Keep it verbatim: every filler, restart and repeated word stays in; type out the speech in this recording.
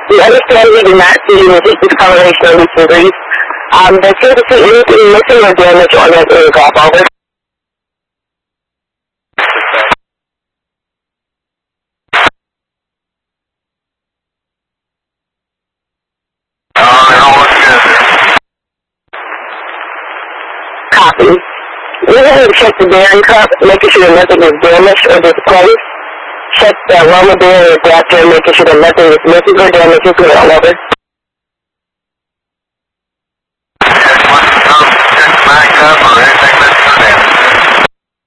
We understand we do not see any discoloration or leaks and grease. Um, there seems to be anything missing or damage on that air gap. Over. Copy. We have to check the bearing cup, making sure that nothing is damaged or displaced. Check the roller bearing adapter, making sure that nothing is missing or damaged as well. Over.